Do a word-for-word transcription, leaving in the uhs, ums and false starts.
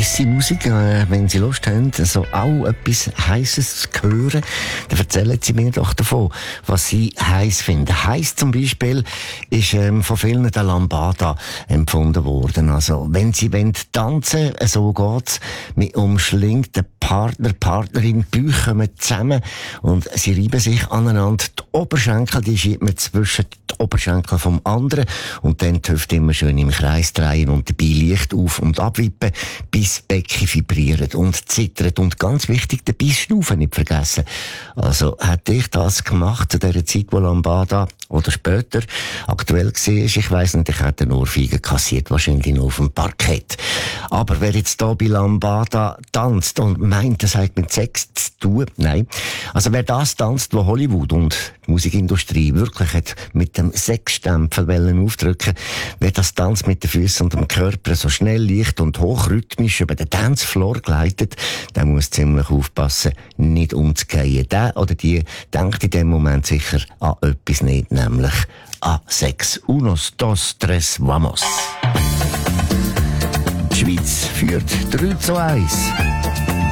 heisse Musik. Äh, wenn Sie Lust haben, so auch etwas Heisses zu hören, dann erzählen Sie mir doch davon, was Sie heiß finden. Heiß zum Beispiel ist ähm, von vielen der Lambada empfunden worden. Also, wenn Sie wollen tanzen, so geht's, mit umschlingten Partner, Partnerin, die Bäuche kommen zusammen und sie reiben sich aneinander. Die Oberschenkel, die schiebt man zwischen die Oberschenkel vom anderen und dann die Hüfte immer schön im Kreis drehen und dabei leicht auf- und abwippen, bis die Becken vibrieren und zittern. Und ganz wichtig, den Bissschnaufen nicht vergessen. Also, hätte ich das gemacht zu der Zeit, wo Lambada oder später aktuell war, ich weiss nicht, ich hätte eine Ohrfeige kassiert, wahrscheinlich nur auf dem Parkett. Aber wer jetzt hier bei Lambada tanzt und meint, das hat mit Sex zu tun, nein. Also wer das tanzt, wo Hollywood und die Musikindustrie wirklich hat mit dem Sexstempel wollen aufdrücken, wer das tanzt mit den Füßen und dem Körper so schnell, leicht und hochrhythmisch über den Dancefloor gleitet, der muss ziemlich aufpassen, nicht umzugehen. Der oder die denkt in dem Moment sicher an etwas nicht, nämlich an Sex. Unos, dos, tres, vamos. Die Schweiz führt drei zu eins.